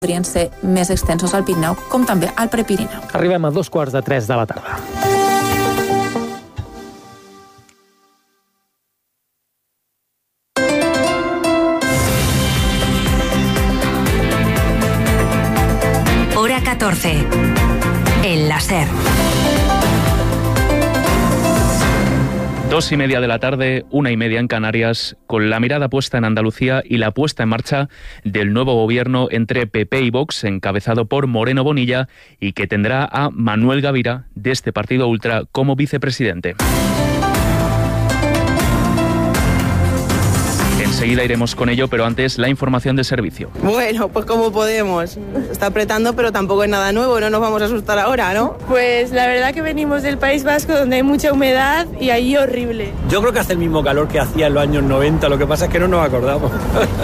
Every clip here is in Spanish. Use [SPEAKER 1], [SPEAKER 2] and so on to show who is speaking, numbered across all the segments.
[SPEAKER 1] podrien ser més extensos al Pirineu, com també al Prepirineu.
[SPEAKER 2] Arribem a 2:45 de la tarda.
[SPEAKER 3] Hora 14. El láser.
[SPEAKER 4] 2:30 de la tarde, 1:30 en Canarias, con la mirada puesta en Andalucía y la puesta en marcha del nuevo gobierno entre PP y Vox, encabezado por Moreno Bonilla, y que tendrá a Manuel Gavira, de este partido ultra, como vicepresidente. Enseguida iremos con ello, pero antes la información de servicio.
[SPEAKER 5] Bueno, pues como podemos. Está apretando, pero tampoco es nada nuevo, no nos vamos a asustar ahora, ¿no?
[SPEAKER 6] Pues la verdad que venimos del País Vasco, donde hay mucha humedad y ahí horrible.
[SPEAKER 7] Yo creo que hace el mismo calor que hacía en los años 90, lo que pasa es que no nos acordamos.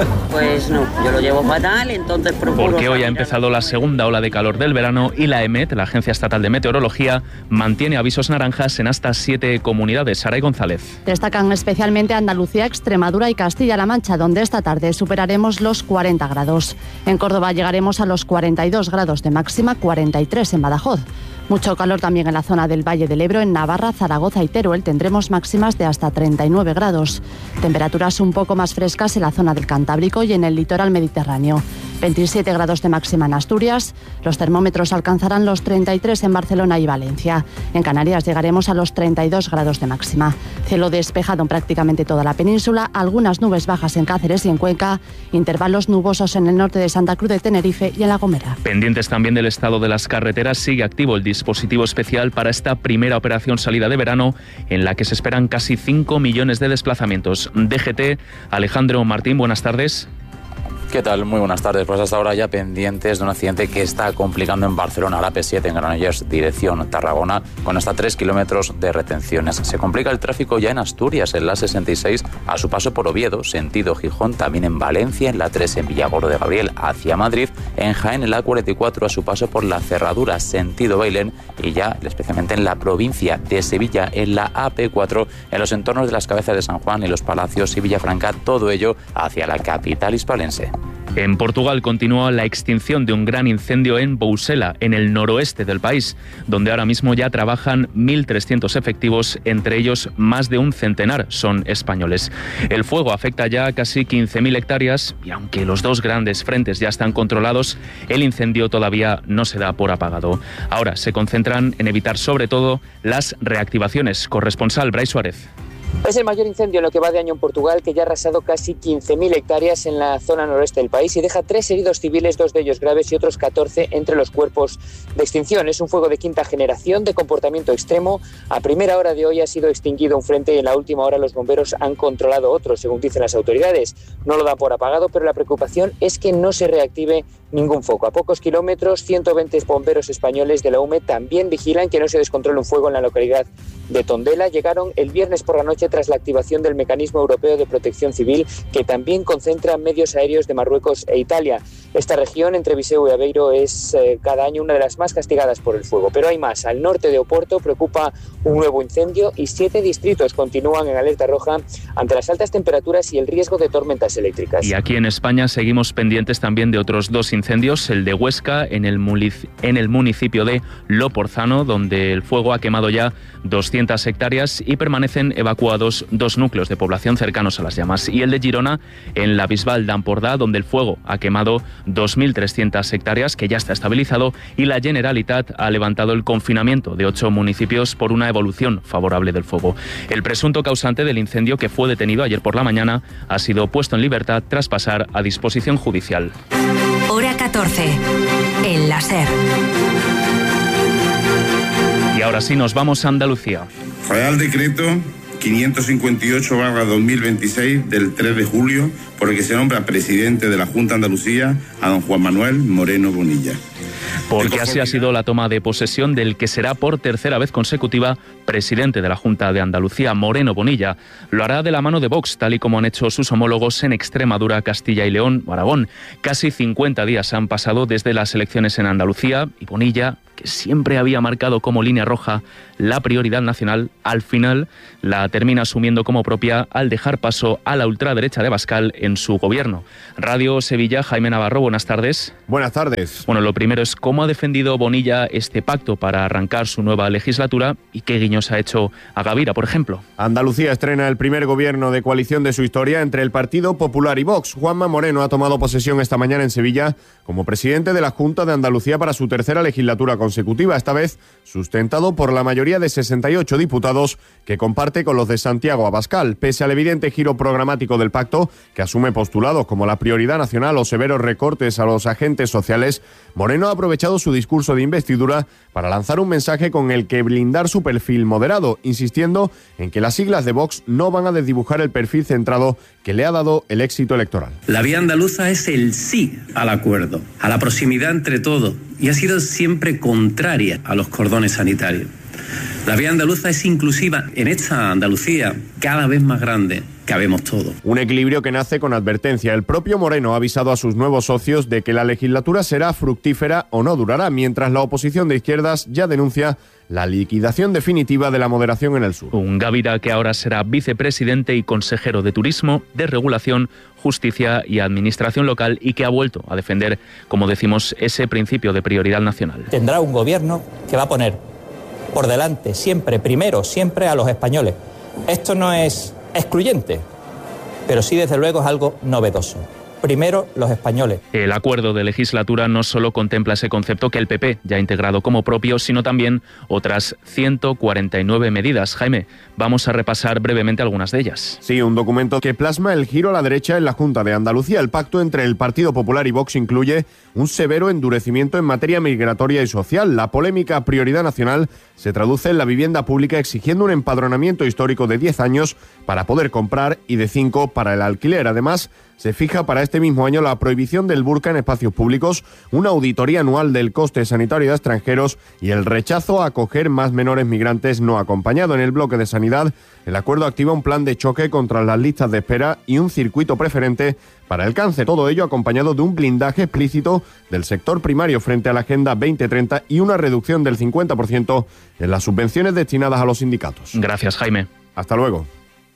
[SPEAKER 8] Pues no, yo lo llevo fatal, entonces procuro...
[SPEAKER 4] Porque hoy ha empezado la segunda ola de calor del verano y la EMET, la Agencia Estatal de Meteorología, mantiene avisos naranjas en hasta 7 comunidades. Saray González.
[SPEAKER 9] Destacan especialmente Andalucía, Extremadura y Castilla-La Mancha, donde esta tarde superaremos los 40 grados. En Córdoba llegaremos a los 42 grados de máxima, 43 en Badajoz. Mucho calor también en la zona del Valle del Ebro, en Navarra, Zaragoza y Teruel tendremos máximas de hasta 39 grados. Temperaturas un poco más frescas en la zona del Cantábrico y en el litoral mediterráneo. 27 grados de máxima en Asturias. Los termómetros alcanzarán los 33 en Barcelona y Valencia. En Canarias llegaremos a los 32 grados de máxima. Cielo despejado en prácticamente toda la península, algunas nubes bajas en Cáceres y en Cuenca, intervalos nubosos en el norte de Santa Cruz de Tenerife y en La Gomera.
[SPEAKER 4] Pendientes también del estado de las carreteras, sigue activo el dispositivo especial para esta primera operación salida de verano, en la que se esperan casi 5 millones de desplazamientos. DGT, Alejandro Martín, buenas tardes.
[SPEAKER 10] ¿Qué tal? Muy buenas tardes. Pues hasta ahora ya pendientes de un accidente que está complicando en Barcelona, la P7 en Granollers, dirección Tarragona, con hasta 3 kilómetros de retenciones. Se complica el tráfico ya en Asturias, en la 66, a su paso por Oviedo, sentido Gijón, también en Valencia, en la 3 en Villargordo de Gabriel, hacia Madrid, en Jaén, en la 44, a su paso por la Cerradura, sentido Bailén, y ya especialmente en la provincia de Sevilla, en la AP4, en los entornos de las Cabezas de San Juan y los Palacios y Villafranca, todo ello hacia la capital hispalense.
[SPEAKER 4] En Portugal continúa la extinción de un gran incendio en Bousela, en el noroeste del país, donde ahora mismo ya trabajan 1.300 efectivos, entre ellos más de un centenar son españoles. El fuego afecta ya a casi 15.000 hectáreas y aunque los 2 grandes frentes ya están controlados, el incendio todavía no se da por apagado. Ahora se concentran en evitar sobre todo las reactivaciones. Corresponsal Brais Suárez.
[SPEAKER 11] Es el mayor incendio en lo que va de año en Portugal, que ya ha arrasado casi 15.000 hectáreas en la zona noroeste del país y deja 3 heridos civiles, 2 de ellos graves y otros 14 entre los cuerpos de extinción. Es un fuego de quinta generación, de comportamiento extremo. A primera hora de hoy ha sido extinguido un frente y en la última hora los bomberos han controlado otro, según dicen las autoridades. No lo dan por apagado, pero la preocupación es que no se reactive ningún foco. A pocos kilómetros, 120 bomberos españoles de la UME también vigilan que no se descontrole un fuego en la localidad de Tondela. Llegaron el viernes por la noche tras la activación del Mecanismo Europeo de Protección Civil, que también concentra medios aéreos de Marruecos e Italia. Esta región, entre Viseu y Aveiro, es cada año una de las más castigadas por el fuego. Pero hay más. Al norte de Oporto preocupa un nuevo incendio y 7 distritos continúan en alerta roja ante las altas temperaturas y el riesgo de tormentas eléctricas.
[SPEAKER 4] Y aquí en España seguimos pendientes también de otros 2 incendios, el de Huesca, en el municipio de Loporzano, donde el fuego ha quemado ya 200 hectáreas y permanecen evacuados 2 núcleos de población cercanos a las llamas. Y el de Girona, en la Bisbal d'Empordà, donde el fuego ha quemado 2.300 hectáreas, que ya está estabilizado, y la Generalitat ha levantado el confinamiento de 8 municipios por una evolución favorable del fuego. El presunto causante del incendio, que fue detenido ayer por la mañana, ha sido puesto en libertad tras pasar a disposición judicial.
[SPEAKER 3] Hora 14. El láser.
[SPEAKER 4] Y ahora sí nos vamos a Andalucía.
[SPEAKER 12] Real Decreto 558/2026 del 3 de julio, por el que se nombra presidente de la Junta de Andalucía a don Juan Manuel Moreno Bonilla.
[SPEAKER 4] Porque así ha sido la toma de posesión del que será por tercera vez consecutiva presidente de la Junta de Andalucía, Moreno Bonilla. Lo hará de la mano de Vox, tal y como han hecho sus homólogos en Extremadura, Castilla y León o Aragón. Casi 50 días han pasado desde las elecciones en Andalucía y Bonilla que siempre había marcado como línea roja la prioridad nacional, al final la termina asumiendo como propia al dejar paso a la ultraderecha de Abascal en su gobierno. Radio Sevilla, Jaime Navarro, buenas tardes.
[SPEAKER 13] Buenas tardes.
[SPEAKER 4] Bueno, lo primero es cómo ha defendido Bonilla este pacto para arrancar su nueva legislatura y qué guiños ha hecho a Gavira, por ejemplo.
[SPEAKER 13] Andalucía estrena el primer gobierno de coalición de su historia entre el Partido Popular y Vox. Juanma Moreno ha tomado posesión esta mañana en Sevilla como presidente de la Junta de Andalucía para su tercera legislatura consecutiva, esta vez sustentado por la mayoría de 68 diputados que comparte con los de Santiago Abascal. Pese al evidente giro programático del pacto, que asume postulados como la prioridad nacional o severos recortes a los agentes sociales, Moreno ha aprovechado su discurso de investidura para lanzar un mensaje con el que blindar su perfil moderado, insistiendo en que las siglas de Vox no van a desdibujar el perfil centrado que le ha dado el éxito electoral.
[SPEAKER 14] La vía andaluza es el sí al acuerdo, a la proximidad entre todos, y ha sido siempre contraria a los cordones sanitarios. La vía andaluza es inclusiva. En esta Andalucía cada vez más grande cabemos todos.
[SPEAKER 13] Un equilibrio que nace con advertencia. El propio Moreno ha avisado a sus nuevos socios de que la legislatura será fructífera o no durará, mientras la oposición de izquierdas ya denuncia la liquidación definitiva de la moderación en el sur.
[SPEAKER 4] Un Gavira que ahora será vicepresidente y consejero de Turismo, de Regulación, Justicia y Administración Local y que ha vuelto a defender, como decimos, ese principio de prioridad nacional.
[SPEAKER 15] Tendrá un gobierno que va a poner por delante siempre, primero, siempre a los españoles. Esto no es excluyente, pero sí desde luego es algo novedoso. Primero, los españoles.
[SPEAKER 4] El acuerdo de legislatura no solo contempla ese concepto que el PP ya ha integrado como propio, sino también otras 149 medidas. Jaime, vamos a repasar brevemente algunas de ellas.
[SPEAKER 13] Sí, un documento que plasma el giro a la derecha en la Junta de Andalucía. El pacto entre el Partido Popular y Vox incluye un severo endurecimiento en materia migratoria y social. La polémica prioridad nacional se traduce en la vivienda pública, exigiendo un empadronamiento histórico de 10 años para poder comprar y de 5 para el alquiler. Además, se fija para este mismo año la prohibición del burka en espacios públicos, una auditoría anual del coste sanitario de extranjeros y el rechazo a acoger más menores migrantes no acompañados. En el bloque de sanidad, el acuerdo activa un plan de choque contra las listas de espera y un circuito preferente para el cáncer. Todo ello acompañado de un blindaje explícito del sector primario frente a la Agenda 2030 y una reducción del 50% en las subvenciones destinadas a los sindicatos.
[SPEAKER 4] Gracias, Jaime.
[SPEAKER 13] Hasta luego.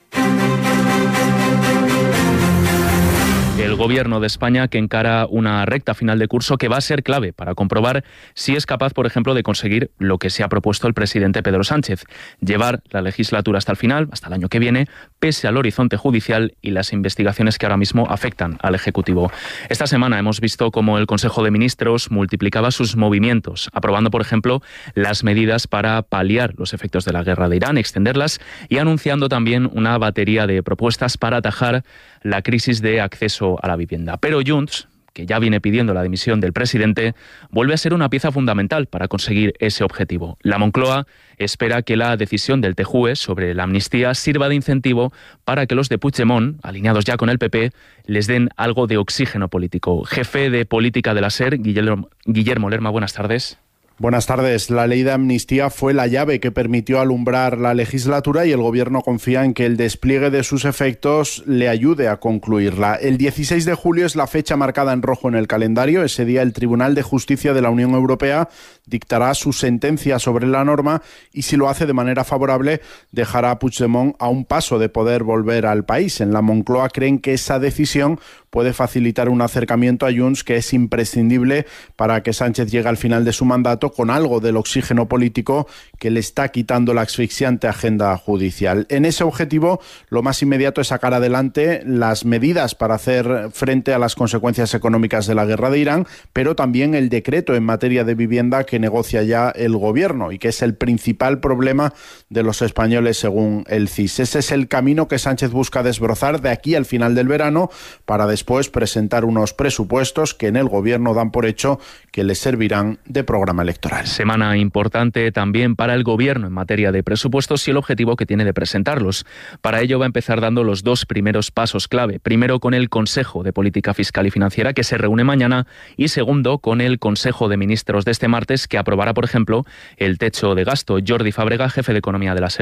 [SPEAKER 4] El Gobierno de España que encara una recta final de curso que va a ser clave para comprobar si es capaz, por ejemplo, de conseguir lo que se ha propuesto el presidente Pedro Sánchez, llevar la legislatura hasta el final, hasta el año que viene, pese al horizonte judicial y las investigaciones que ahora mismo afectan al Ejecutivo. Esta semana hemos visto cómo el Consejo de Ministros multiplicaba sus movimientos, aprobando, por ejemplo, las medidas para paliar los efectos de la guerra de Irán, extenderlas y anunciando también una batería de propuestas para atajar la crisis de acceso a la vivienda. Pero Junts, que ya viene pidiendo la dimisión del presidente, vuelve a ser una pieza fundamental para conseguir ese objetivo. La Moncloa espera que la decisión del TJUE sobre la amnistía sirva de incentivo para que los de Puigdemont, alineados ya con el PP, les den algo de oxígeno político. Jefe de política de la SER, Guillermo Lerma, buenas tardes.
[SPEAKER 16] Buenas tardes. La ley de amnistía fue la llave que permitió alumbrar la legislatura y el Gobierno confía en que el despliegue de sus efectos le ayude a concluirla. El 16 de julio es la fecha marcada en rojo en el calendario. Ese día el Tribunal de Justicia de la Unión Europea dictará su sentencia sobre la norma y si lo hace de manera favorable dejará a Puigdemont a un paso de poder volver al país. En la Moncloa creen que esa decisión puede facilitar un acercamiento a Junts que es imprescindible para que Sánchez llegue al final de su mandato con algo del oxígeno político que le está quitando la asfixiante agenda judicial. En ese objetivo, lo más inmediato es sacar adelante las medidas para hacer frente a las consecuencias económicas de la guerra de Irán, pero también el decreto en materia de vivienda que negocia ya el Gobierno y que es el principal problema de los españoles según el CIS. Ese es el camino que Sánchez busca desbrozar de aquí al final del verano para después presentar unos presupuestos que en el Gobierno dan por hecho que les servirán de programa electoral.
[SPEAKER 4] Semana importante también para el Gobierno en materia de presupuestos y el objetivo que tiene de presentarlos. Para ello va a empezar dando los dos primeros pasos clave. Primero con el Consejo de Política Fiscal y Financiera que se reúne mañana y segundo con el Consejo de Ministros de este martes que aprobará, por ejemplo, el techo de gasto. Jordi Fábrega, jefe de Economía de la SER.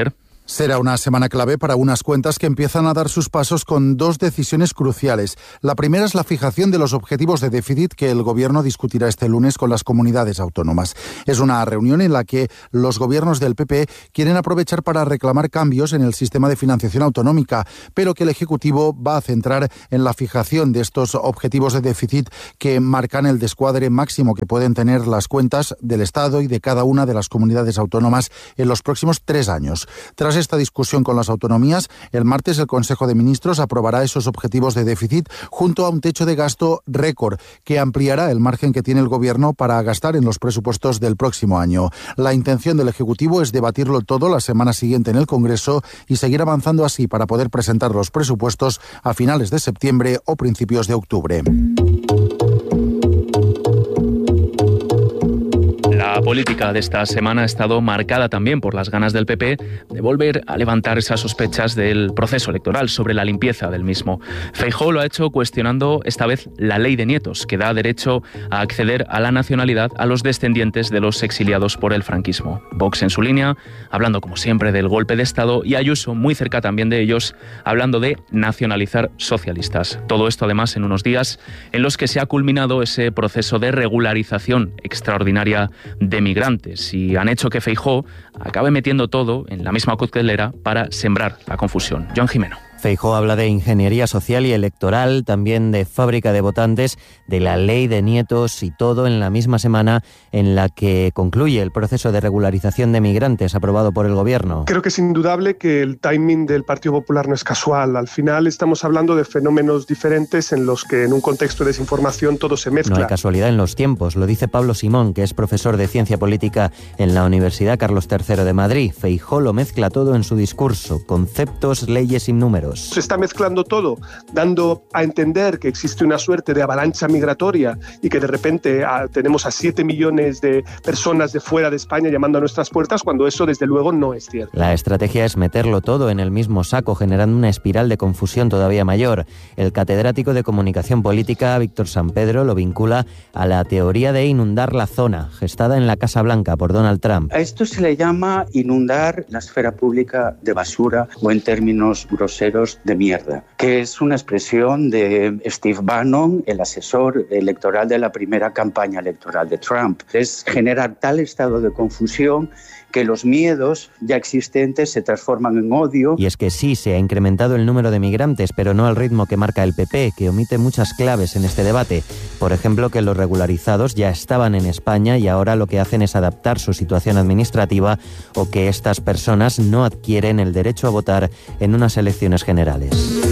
[SPEAKER 17] Será una semana clave para unas cuentas que empiezan a dar sus pasos con dos decisiones cruciales. La primera es la fijación de los objetivos de déficit que el Gobierno discutirá este lunes con las comunidades autónomas. Es una reunión en la que los gobiernos del PP quieren aprovechar para reclamar cambios en el sistema de financiación autonómica, pero que el Ejecutivo va a centrar en la fijación de estos objetivos de déficit que marcan el descuadre máximo que pueden tener las cuentas del Estado y de cada una de las comunidades autónomas en los próximos 3 años. Tras esta discusión con las autonomías, el martes el Consejo de Ministros aprobará esos objetivos de déficit junto a un techo de gasto récord que ampliará el margen que tiene el Gobierno para gastar en los presupuestos del próximo año. La intención del Ejecutivo es debatirlo todo la semana siguiente en el Congreso y seguir avanzando así para poder presentar los presupuestos a finales de septiembre o principios de octubre.
[SPEAKER 4] La política de esta semana ha estado marcada también por las ganas del PP de volver a levantar esas sospechas del proceso electoral sobre la limpieza del mismo. Feijóo lo ha hecho cuestionando esta vez la ley de nietos, que da derecho a acceder a la nacionalidad a los descendientes de los exiliados por el franquismo. Vox en su línea, hablando como siempre del golpe de Estado, y Ayuso muy cerca también de ellos, hablando de nacionalizar socialistas. Todo esto además en unos días en los que se ha culminado ese proceso de regularización extraordinaria de migrantes y han hecho que Feijóo acabe metiendo todo en la misma coctelera para sembrar la confusión. Joan Jimeno.
[SPEAKER 18] Feijóo habla de ingeniería social y electoral, también de fábrica de votantes, de la ley de nietos y todo en la misma semana en la que concluye el proceso de regularización de migrantes aprobado por el Gobierno.
[SPEAKER 19] Creo que es indudable que el timing del Partido Popular no es casual. Al final estamos hablando de fenómenos diferentes en los que en un contexto de desinformación todo se mezcla.
[SPEAKER 18] No hay casualidad en los tiempos, lo dice Pablo Simón, que es profesor de Ciencia Política en la Universidad Carlos III de Madrid. Feijóo lo mezcla todo en su discurso, conceptos, leyes y números.
[SPEAKER 19] Se está mezclando todo, dando a entender que existe una suerte de avalancha migratoria y que de repente tenemos a 7 millones de personas de fuera de España llamando a nuestras puertas, cuando eso desde luego no es cierto.
[SPEAKER 18] La estrategia es meterlo todo en el mismo saco, generando una espiral de confusión todavía mayor. El catedrático de Comunicación Política, Víctor Sampedro, lo vincula a la teoría de inundar la zona, gestada en la Casa Blanca por Donald Trump.
[SPEAKER 20] A esto se le llama inundar la esfera pública de basura, o en términos groseros, de mierda, que es una expresión de Steve Bannon, el asesor electoral de la primera campaña electoral de Trump. Es generar tal estado de confusión que los miedos ya existentes se transforman en odio.
[SPEAKER 18] Y es que sí, se ha incrementado el número de migrantes, pero no al ritmo que marca el PP, que omite muchas claves en este debate. Por ejemplo, que los regularizados ya estaban en España y ahora lo que hacen es adaptar su situación administrativa, o que estas personas no adquieren el derecho a votar en unas elecciones generales.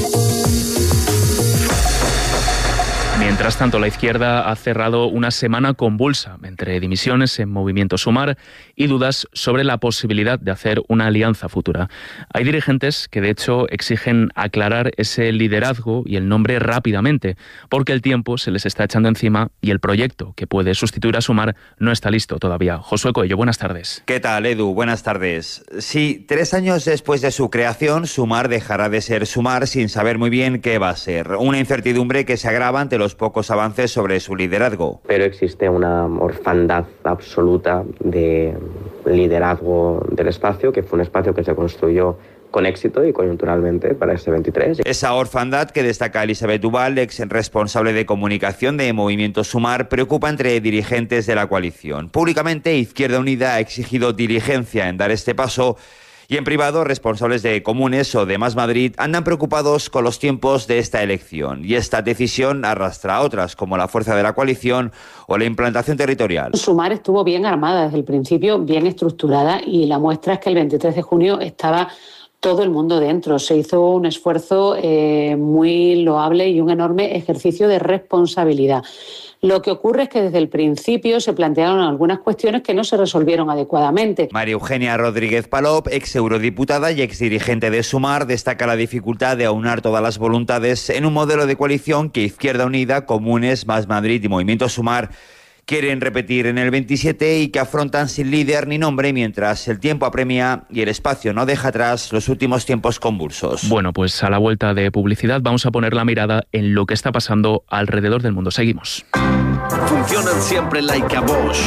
[SPEAKER 4] Mientras tanto, la izquierda ha cerrado una semana convulsa entre dimisiones en Movimiento Sumar y dudas sobre la posibilidad de hacer una alianza futura. Hay dirigentes que, de hecho, exigen aclarar ese liderazgo y el nombre rápidamente, porque el tiempo se les está echando encima y el proyecto que puede sustituir a Sumar no está listo todavía. Josué Coello, buenas tardes.
[SPEAKER 21] ¿Qué tal, Edu? Buenas tardes. Sí, 3 años después de su creación, Sumar dejará de ser Sumar sin saber muy bien qué va a ser. Una incertidumbre que se agrava ante los pocos avances sobre su liderazgo.
[SPEAKER 22] Pero existe una orfandad absoluta de liderazgo del espacio, que fue un espacio que se construyó con éxito y coyunturalmente para este 23.
[SPEAKER 21] Esa orfandad que destaca Elisabeth Duval, ex responsable de comunicación de Movimiento Sumar, preocupa entre dirigentes de la coalición. Públicamente, Izquierda Unida ha exigido diligencia en dar este paso, y en privado, responsables de Comunes o de Más Madrid andan preocupados con los tiempos de esta elección. Y esta decisión arrastra a otras, como la fuerza de la coalición o la implantación territorial.
[SPEAKER 23] Sumar estuvo bien armada desde el principio, bien estructurada, y la muestra es que el 23 de junio estaba todo el mundo dentro. Se hizo un esfuerzo muy loable y un enorme ejercicio de responsabilidad. Lo que ocurre es que desde el principio se plantearon algunas cuestiones que no se resolvieron adecuadamente.
[SPEAKER 21] María Eugenia Rodríguez Palop, ex eurodiputada y ex dirigente de Sumar, destaca la dificultad de aunar todas las voluntades en un modelo de coalición que Izquierda Unida, Comunes, Más Madrid y Movimiento Sumar quieren repetir en el 27 y que afrontan sin líder ni nombre mientras el tiempo apremia y el espacio no deja atrás los últimos tiempos convulsos.
[SPEAKER 4] Bueno, pues a la vuelta de publicidad vamos a poner la mirada en lo que está pasando alrededor del mundo. Seguimos.
[SPEAKER 24] Funcionan siempre like a Bosch.